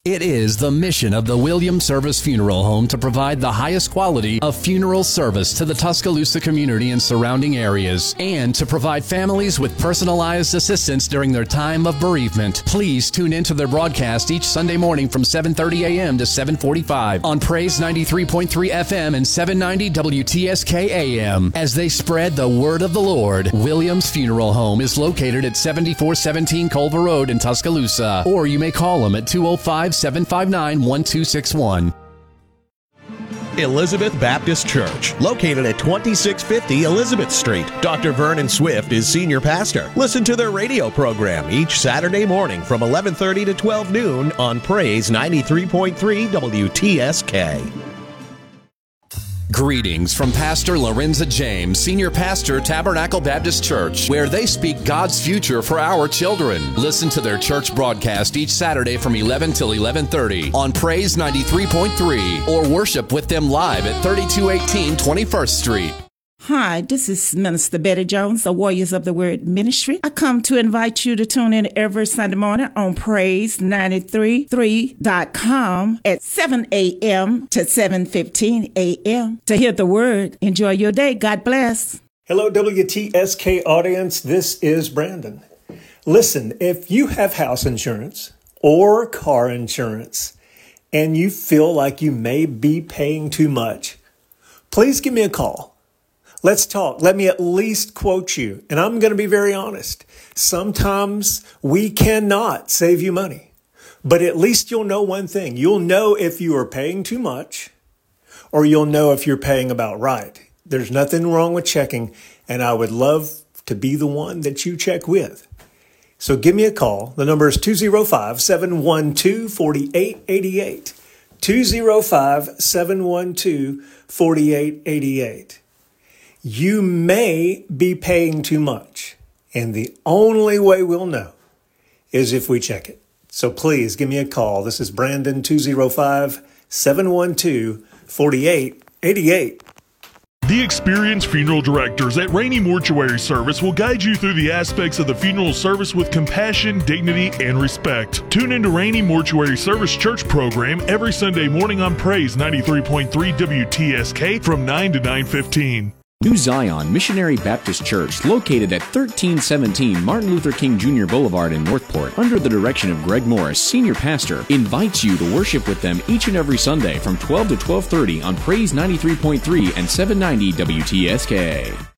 It is the mission of the Williams Service Funeral Home to provide the highest quality of funeral service to the Tuscaloosa community and surrounding areas, and to provide families with personalized assistance during their time of bereavement. Please tune into their broadcast each Sunday morning from 7:30 a.m. to 7:45 on Praise 93.3 FM and 790 WTSK AM as they spread the word of the Lord. Williams Funeral Home is located at 7417 Culver Road in Tuscaloosa, or you may call them at 205-759-1261. Elizabeth Baptist Church, located at 2650 Elizabeth Street. Dr. Vernon Swift is senior pastor. Listen to their radio program each Saturday morning from 11:30 to 12 noon on Praise 93.3 WTSK. Greetings from Pastor Lorenza James, Senior Pastor, Tabernacle Baptist Church, where they speak God's future for our children. Listen to their church broadcast each Saturday from 11 till 11:30 on Praise 93.3, or worship with them live at 3218 21st Street. Hi, this is Minister Betty Jones, the Warriors of the Word Ministry. I come to invite you to tune in every Sunday morning on Praise933.com at 7 a.m. to 7:15 a.m. to hear the Word. Enjoy your day. God bless. Hello, WTSK audience. This is Brandon. Listen, if you have house insurance or car insurance and you feel like you may be paying too much, please give me a call. Let's talk. Let me at least quote you. And I'm going to be very honest. Sometimes we cannot save you money, but at least you'll know one thing. You'll know if you are paying too much, or you'll know if you're paying about right. There's nothing wrong with checking, and I would love to be the one that you check with. So give me a call. The number is 205-712-4888. 205-712-4888. You may be paying too much, and the only way we'll know is if we check it. So please give me a call. This is Brandon, 205-712-4888. The experienced funeral directors at Rainey Mortuary Service will guide you through the aspects of the funeral service with compassion, dignity, and respect. Tune into Rainey Mortuary Service Church program every Sunday morning on Praise 93.3 WTSK from 9 to 9:15. New Zion Missionary Baptist Church, located at 1317 Martin Luther King Jr. Boulevard in Northport, under the direction of Greg Morris, Senior Pastor, invites you to worship with them each and every Sunday from 12 to 12:30 on Praise 93.3 and 790 WTSK.